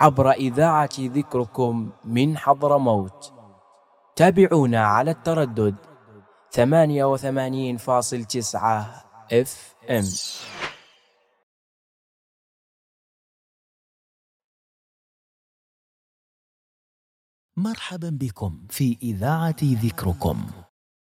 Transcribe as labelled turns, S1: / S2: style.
S1: عبر إذاعة ذكركم من حضرموت. تابعونا على التردد 88.9 FM.
S2: مرحبا بكم في إذاعة ذكركم.